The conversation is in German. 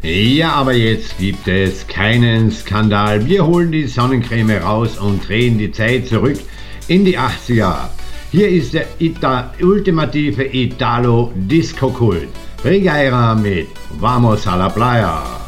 Ja, aber jetzt gibt es keinen Skandal. Wir holen die Sonnencreme raus und drehen die Zeit zurück in die 80er. Hier ist der ultimative Italo-Disco-Kult. Regueira mit Vamos a la Playa.